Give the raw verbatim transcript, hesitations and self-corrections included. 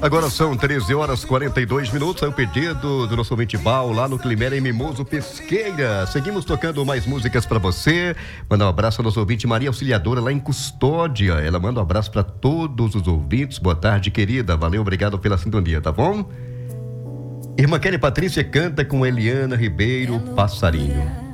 Agora são treze horas e quarenta e dois minutos. É o pedido do nosso ouvinte Bal lá no Climera em Mimoso Pesqueira. Seguimos tocando mais músicas pra você. Manda um abraço ao nosso ouvinte Maria Auxiliadora lá em Custódia. Ela manda um abraço pra todos os ouvintes. Boa tarde, querida. Valeu, obrigado pela sintonia, tá bom? Irmã Kelly Patrícia canta com Eliana Ribeiro, Passarinho.